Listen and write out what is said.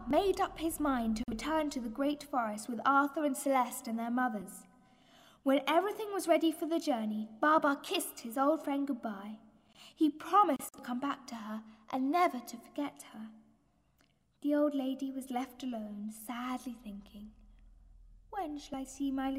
made up his mind to return to the great forest with Arthur and Celeste and their mothers. When everything was ready for the journey, Baa kissed his old friend goodbye. He promised to come back to her and never to forget her. The old lady was left alone, sadly thinking, "When shall I see my little